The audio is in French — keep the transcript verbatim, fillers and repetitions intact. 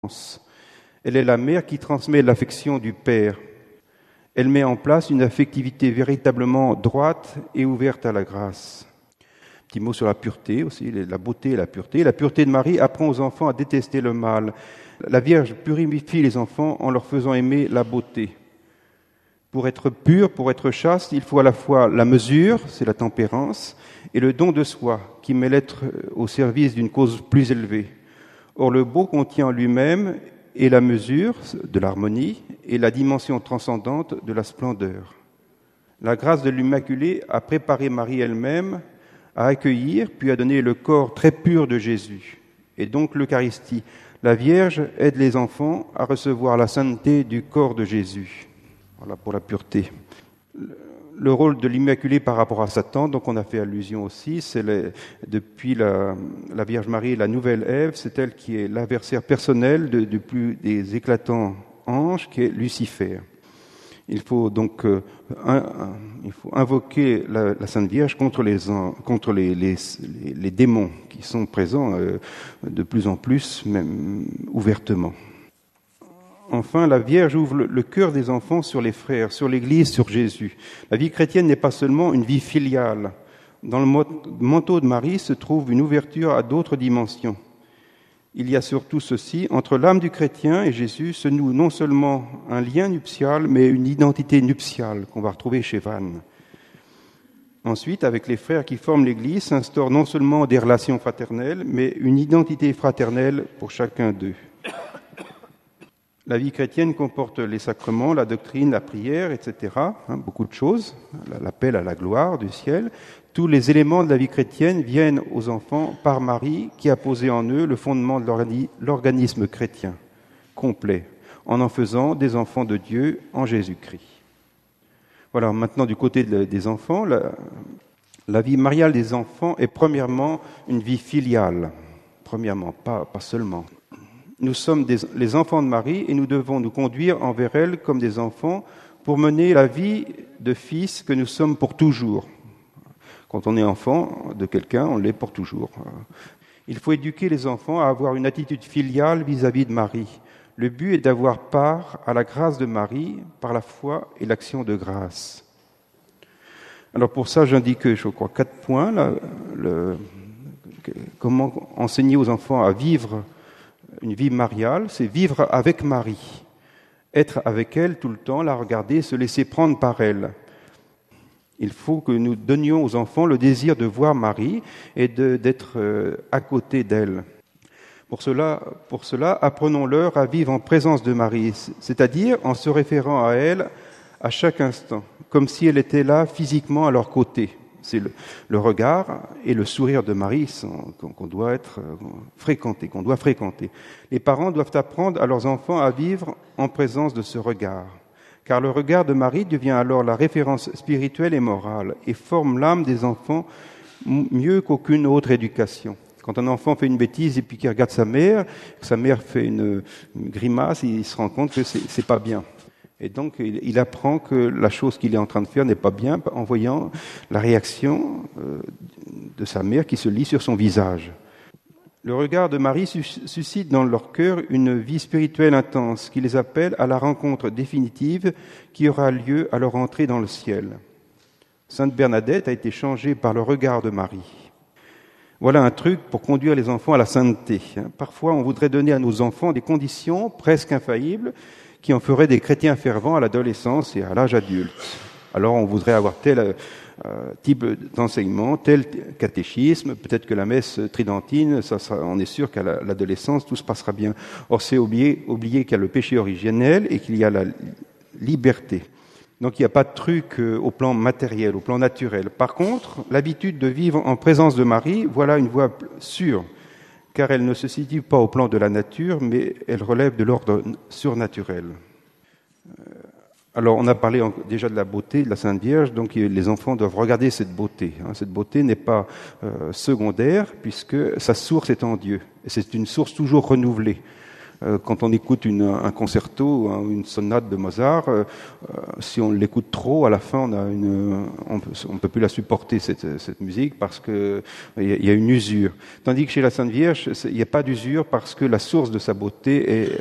Elle est la mère qui transmet l'affection du père. Elle met en place une affectivité véritablement droite et ouverte à la grâce. Petit mot sur la pureté aussi, la beauté et la pureté. La pureté de Marie apprend aux enfants à détester le mal. La Vierge purifie les enfants en leur faisant aimer la beauté. Pour être pur, pour être chaste, il faut à la fois la mesure, c'est la tempérance, et le don de soi, qui met l'être au service d'une cause plus élevée. Or, le beau contient en lui-même et la mesure de l'harmonie et la dimension transcendante de la splendeur. La grâce de l'Immaculée a préparé Marie elle-même à accueillir puis à donner le corps très pur de Jésus, et donc l'Eucharistie. La Vierge aide les enfants à recevoir la sainteté du corps de Jésus. Voilà pour la pureté. Le rôle de l'Immaculée par rapport à Satan, donc on a fait allusion aussi, c'est les, depuis la, la Vierge Marie, la nouvelle Ève, c'est elle qui est l'adversaire personnel de, de plus des éclatants anges, qui est Lucifer. Il faut donc euh, un, un, il faut invoquer la, la Sainte Vierge contre les contre les, les, les, les démons qui sont présents euh, de plus en plus, même ouvertement. Enfin, la Vierge ouvre le, le cœur des enfants sur les frères, sur l'Église, sur Jésus. La vie chrétienne n'est pas seulement une vie filiale. Dans le manteau de Marie se trouve une ouverture à d'autres dimensions. Il y a surtout ceci, entre l'âme du chrétien et Jésus se noue non seulement un lien nuptial, mais une identité nuptiale qu'on va retrouver chez Vannes. Ensuite, avec les frères qui forment l'Église, s'instaurent non seulement des relations fraternelles, mais une identité fraternelle pour chacun d'eux. La vie chrétienne comporte les sacrements, la doctrine, la prière, et cetera, hein, beaucoup de choses, l'appel à la gloire du ciel. Tous les éléments de la vie chrétienne viennent aux enfants par Marie, qui a posé en eux le fondement de l'organisme chrétien complet, en en faisant des enfants de Dieu en Jésus-Christ. Voilà, maintenant du côté de, des enfants, la, la vie mariale des enfants est premièrement une vie filiale, premièrement, pas, pas seulement. Nous sommes des, les enfants de Marie et nous devons nous conduire envers elle comme des enfants pour mener la vie de fils que nous sommes pour toujours. Quand on est enfant de quelqu'un, on l'est pour toujours. Il faut éduquer les enfants à avoir une attitude filiale vis-à-vis de Marie. Le but est d'avoir part à la grâce de Marie par la foi et l'action de grâce. Alors pour ça, j'indique, je crois, quatre points. Là, le, comment enseigner aux enfants à vivre une vie mariale, c'est vivre avec Marie, être avec elle tout le temps, la regarder, se laisser prendre par elle. Il faut que nous donnions aux enfants le désir de voir Marie et de, d'être euh, à côté d'elle. Pour cela, pour cela, apprenons-leur à vivre en présence de Marie, c'est-à-dire en se référant à elle à chaque instant, comme si elle était là physiquement à leur côté. C'est le, le regard et le sourire de Marie sont, qu'on, qu'on doit être euh, fréquenté, qu'on doit fréquenter. Les parents doivent apprendre à leurs enfants à vivre en présence de ce regard, car le regard de Marie devient alors la référence spirituelle et morale et forme l'âme des enfants mieux qu'aucune autre éducation. Quand un enfant fait une bêtise et puis qu'il regarde sa mère, que sa mère fait une, une grimace, il se rend compte que c'est, c'est pas bien. Et donc, il, il apprend que la chose qu'il est en train de faire n'est pas bien en voyant la réaction euh, de sa mère qui se lit sur son visage. Le regard de Marie suscite dans leur cœur une vie spirituelle intense qui les appelle à la rencontre définitive qui aura lieu à leur entrée dans le ciel. Sainte Bernadette a été changée par le regard de Marie. Voilà un truc pour conduire les enfants à la sainteté. Parfois, on voudrait donner à nos enfants des conditions presque infaillibles qui en feraient des chrétiens fervents à l'adolescence et à l'âge adulte. Alors, on voudrait avoir tel euh, type d'enseignement, tel catéchisme, peut-être que la messe tridentine, ça, ça, on est sûr qu'à l'adolescence, tout se passera bien. Or, c'est oublier, oublier qu'il y a le péché originel et qu'il y a la liberté. Donc, il n'y a pas de truc euh, au plan matériel, au plan naturel. Par contre, l'habitude de vivre en présence de Marie, voilà une voie sûre, car elle ne se situe pas au plan de la nature, mais elle relève de l'ordre surnaturel. Alors, on a parlé déjà de la beauté de la Sainte Vierge, donc les enfants doivent regarder cette beauté. Cette beauté n'est pas euh, secondaire, puisque sa source est en Dieu. Et c'est une source toujours renouvelée. Euh, quand on écoute une, un concerto ou une sonate de Mozart, euh, si on l'écoute trop, à la fin, on a une, on peut, on peut plus la supporter cette, cette musique parce que il y a une usure. Tandis que chez la Sainte Vierge, il n'y a pas d'usure parce que la source de sa beauté est